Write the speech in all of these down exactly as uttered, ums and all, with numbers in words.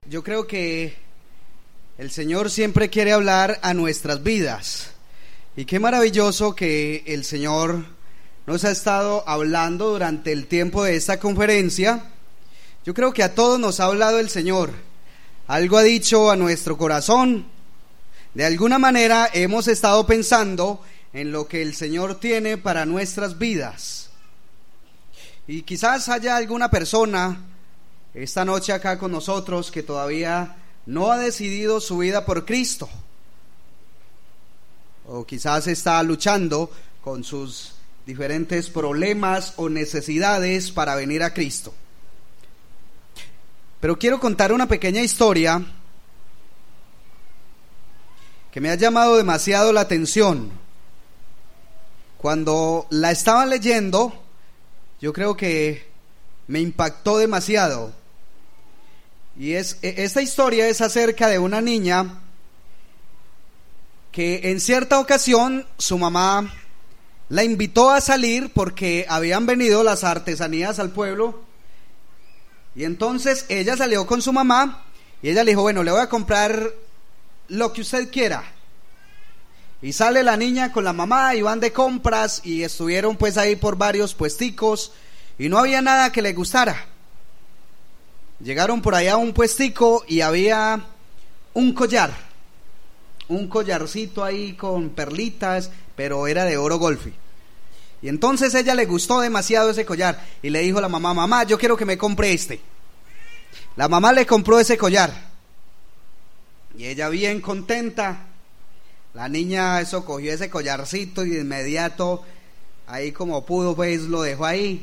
yo creo que el Señor siempre quiere hablar a nuestras vidas. Y qué maravilloso que el Señor nos ha estado hablando durante el tiempo de esta conferencia. Yo creo que a todos nos ha hablado el Señor. Algo ha dicho a nuestro corazón. De alguna manera hemos estado pensando en lo que el Señor tiene para nuestras vidas. Y quizás haya alguna persona esta noche acá con nosotros que todavía no ha decidido su vida por Cristo. O quizás está luchando con sus diferentes problemas o necesidades para venir a Cristo. Pero quiero contar una pequeña historia que me ha llamado demasiado la atención. Cuando la estaba leyendo, yo creo que me impactó demasiado. Y es, esta historia es acerca de una niña que en cierta ocasión su mamá la invitó a salir porque habían venido las artesanías al pueblo. Y entonces ella salió con su mamá y ella le dijo: bueno, le voy a comprar lo que usted quiera. Y sale la niña con la mamá y van de compras y estuvieron pues ahí por varios puesticos y no había nada que le gustara. Llegaron por allá a un puestico y había un collar, un collarcito ahí con perlitas, pero era de oro golfi. Y entonces ella le gustó demasiado ese collar y le dijo a la mamá: mamá, yo quiero que me compre este. La mamá le compró ese collar y ella bien contenta. La niña eso cogió ese collarcito y de inmediato ahí como pudo pues lo dejó ahí.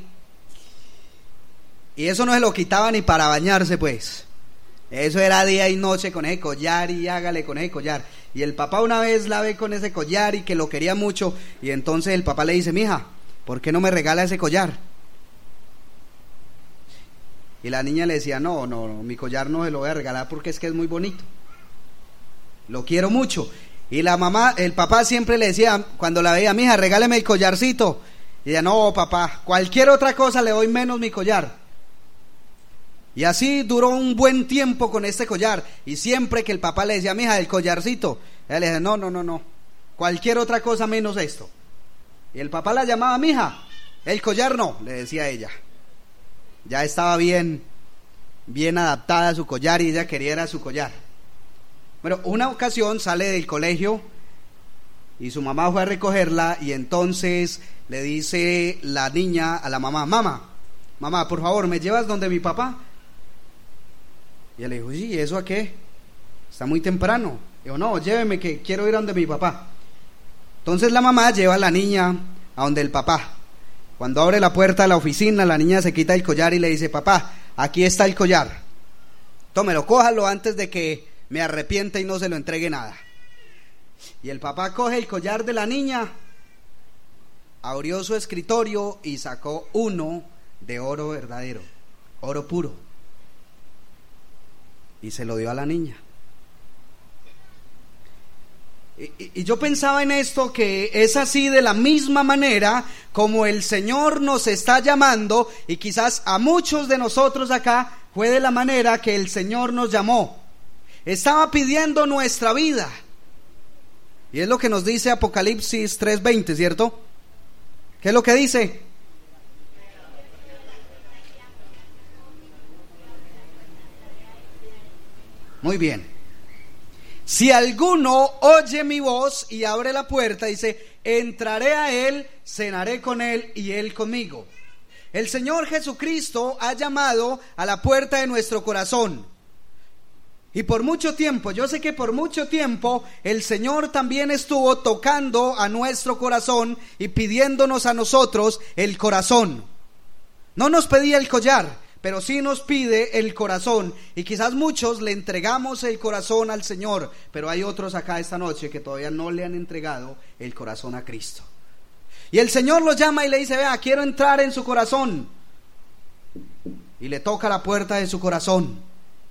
Y eso no se lo quitaba ni para bañarse pues. Eso era día y noche con ese collar y hágale con ese collar. Y el papá una vez la ve con ese collar y que lo quería mucho. Y entonces el papá le dice: mija, ¿por qué no me regala ese collar? Y la niña le decía: no, no, no, mi collar no se lo voy a regalar porque es que es muy bonito. Lo quiero mucho. Y la mamá, el papá siempre le decía, cuando la veía: mija, regáleme el collarcito. Y ella: no, papá, cualquier otra cosa le doy menos mi collar. Y así duró un buen tiempo con este collar. Y siempre que el papá le decía: mija, el collarcito, ella le decía: no, no, no, no, cualquier otra cosa menos esto. Y el papá la llamaba: mija, el collar no, le decía ella. Ya estaba bien, bien adaptada a su collar y ella quería era su collar. Bueno, una ocasión sale del colegio y su mamá fue a recogerla y entonces le dice la niña a la mamá: mamá, mamá, por favor, ¿me llevas donde mi papá? Y ella le dijo: sí, ¿eso a qué? Está muy temprano. Dijo: no, lléveme que quiero ir a donde mi papá. Entonces la mamá lleva a la niña a donde el papá. Cuando abre la puerta de la oficina, la niña se quita el collar y le dice: papá, aquí está el collar. Tómelo, cójalo antes de que me arrepienta y no se lo entregue nada. Y el papá coge el collar de la niña, abrió su escritorio y sacó uno de oro verdadero, oro puro, y se lo dio a la niña. Y, y, y yo pensaba en esto, que es así de la misma manera como el Señor nos está llamando, y quizás a muchos de nosotros acá fue de la manera que el Señor nos llamó. Estaba pidiendo nuestra vida. Y es lo que nos dice Apocalipsis tres veinte, ¿cierto? ¿Qué es lo que dice? Muy bien. Si alguno oye mi voz y abre la puerta, dice: entraré a él, cenaré con él y él conmigo. El Señor Jesucristo ha llamado a la puerta de nuestro corazón. Y por mucho tiempo, yo sé que por mucho tiempo el Señor también estuvo tocando a nuestro corazón y pidiéndonos a nosotros el corazón. No nos pedía el collar, pero sí nos pide el corazón. Y quizás muchos le entregamos el corazón al Señor, pero hay otros acá esta noche que todavía no le han entregado el corazón a Cristo. Y el Señor los llama y le dice: vea, quiero entrar en su corazón. Y le toca la puerta de su corazón.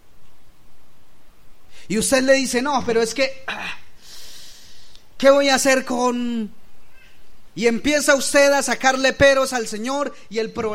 Y usted le dice: no, pero es que, ¿qué voy a hacer con...? Y empieza usted a sacarle peros al Señor y el problema